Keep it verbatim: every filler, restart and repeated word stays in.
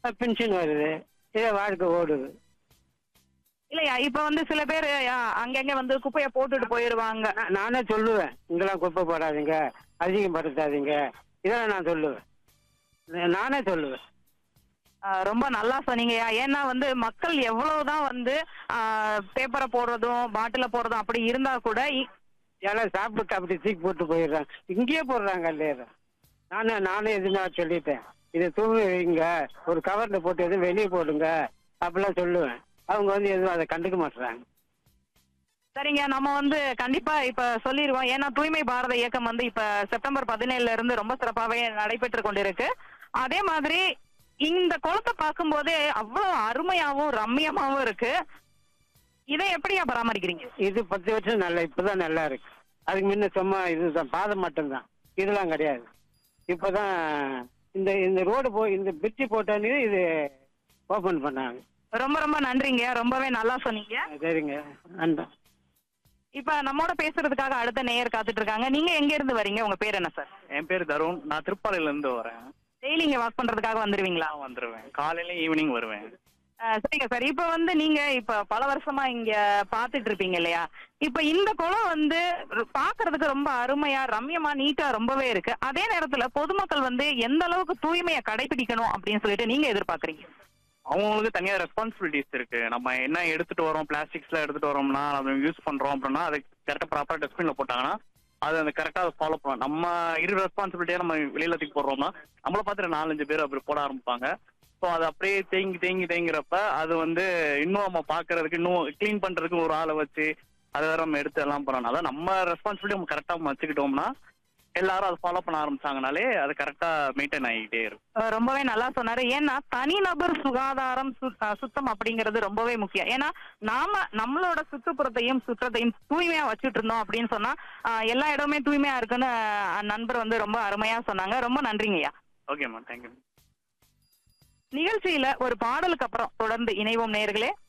Pension வருது, இதே வாழ்க்கை ஓடுது. இல்லையா இப்ப வந்து சில பேர் அங்கங்க வந்து குப்பையை போட்டுட்டு போயிருவாங்க. நான் நானே சொல்லுவேன், இங்கெல்லாம் குப்பை போடாதீங்க, அதிகப்படுத்தாதீங்க, இதெல்லாம் நான் சொல்லுவேன். நா- நானே சொல்லுவேன். ஆஹ் ரொம்ப நல்லா சொன்னீங்கய்யா. ஏன்னா வந்து மக்கள் எவ்வளவுதான் வந்து பேப்பரை போடுறதும் பாட்டில போடுறதும் அப்படி இருந்தா கூட இ- ஏன்னா சாப்பிட்டு அப்படி தூக்கி போட்டு போயிடுறாங்க, இங்கேயே போடுறாங்க இல்லையா. நானே நானே எதுனா சொல்லிட்டேன், இதை தூங்கி வைங்க, ஒரு கவர்ல போட்டு எதுவும் வெளியே போடுங்க அப்படிலாம் சொல்லுவேன். அவங்க வந்து எதுவும் அதை கண்டுக்க மாட்டுறாங்க. சரிங்க, நம்ம வந்து கண்டிப்பா இப்ப சொல்லிடுவோம். ஏன்னா தூய்மை பாரத இயக்கம் வந்து இப்ப செப்டம்பர் பதினேழுல இருந்து ரொம்ப சிறப்பாவே நடைபெற்று கொண்டிருக்கு. அதே மாதிரி இந்த குளத்தை பார்க்கும்போதே அவ்வளவு அருமையாவும் ரம்மியமாவும் இருக்கு. இதை எப்படியா பராமரிக்கிறீங்க? இது பத்து வருஷம் நல்லா, இப்பதான் நல்லா இருக்கு. அதுக்கு முன்ன சும்மா இதுதான் பாதை மட்டும்தான், இதெல்லாம் கிடையாது. இப்பதான் இந்த இந்த ரோடு போ இந்த பிரிட்ஜ் போட்டானே இது ஓபன் பண்ணாங்க. ரொம்ப ரொம்ப நன்றிங்க, ரொம்பவே நல்லா சொன்னீங்க. சரிங்க, நன்றி. இப்ப நம்மோட பேசுறதுக்காக அடுத்த நேயர் காத்துட்டு இருக்காங்க. நீங்க எங்க இருந்து வரீங்க? உங்க பேர் என்ன சார்? என் பேர் தருண். நான் திருப்பாலையில இருந்து வரேன். டெய்லி இங்க வாக் பண்றதுக்காக வந்துருவீங்களா? நான் வந்துருவேன், காலையில ஈவினிங் வருவேன். அஹ் சரிங்க சார். இப்ப வந்து நீங்க இப்ப பல வருஷமா இங்க பாத்துட்டு இருப்பீங்க இல்லையா? இப்ப இந்த குளம் வந்து ர- பாக்குறதுக்கு ரொம்ப அருமையா ரம்யமா நீட்டா ரொம்பவே இருக்கு. அதே நேரத்துல பொதுமக்கள் வந்து எந்த அளவுக்கு தூய்மையை கடைபிடிக்கணும் அப்படின்னு சொல்லிட்டு நீங்க எதிர்பார்க்கறீங்க? அவங்களுக்கு தனியா ரெஸ்பான்சிபிலிட்டிஸ் இருக்கு. நம்ம என்ன எடுத்துட்டு வரோம், பிளாஸ்டிக்ஸ்ல எடுத்துட்டு வரோம்னா அதை யூஸ் பண்றோம் அப்படின்னா அதை கரெக்டா ப்ராப்பரா டஸ்ட்பின்ல போட்டாங்கன்னா அது அந்த கரெக்டா அதை ஃபாலோ பண்ணலாம். நம்ம இரு ரெஸ்பான்சிபிலிட்டியா நம்ம வெளியில தூக்கி போடுறோம்னா நம்மள பார்த்துட்டு நாலஞ்சு பேர் அப்படி போட ஆரம்பிப்பாங்க. ஸோ அது அப்படியே தேங்கி தேங்கி தேங்கிறப்ப அது வந்து இன்னும் நம்ம பாக்குறதுக்கு இன்னும் கிளீன் பண்றதுக்கு ஒரு ஆளை வச்சு அதை வேற நம்ம எடுத்து எல்லாம் போறோம். அதான் நம்ம ரெஸ்பான்சிபிலிட்டி நம்ம கரெக்டா வச்சுக்கிட்டோம்னா எல்லாரும் அதை ஃபாலோ பண்ண ஆரம்பிச்சாங்கனாலே அது கரெக்டா மெயின்டைன் ஆகிட்டே இருக்கும். அஹ் ரொம்பவே நல்லா சொன்னாரு. ஏன்னா தனிநபர் சுகாதாரம் சு- அஹ் சுத்தம் அப்படிங்கிறது ரொம்பவே முக்கியம். ஏன்னா நாம நம்மளோட சுற்றுப்புறத்தையும் சுற்றத்தையும் தூய்மையா வச்சுட்டு இருந்தோம் அப்படின்னு சொன்னா அஹ் எல்லா இடமுமே தூய்மையா இருக்குன்னு அஹ் நண்பர் வந்து ரொம்ப அருமையா சொன்னாங்க. ரொம்ப நன்றிங்கய்யா. ஓகேம்மா, தேங்க்யூ. நிகழ்ச்சியில ஒரு பாடலுக்கு அப்புறம் தொடர்ந்து இணைவோம் நேயர்களே.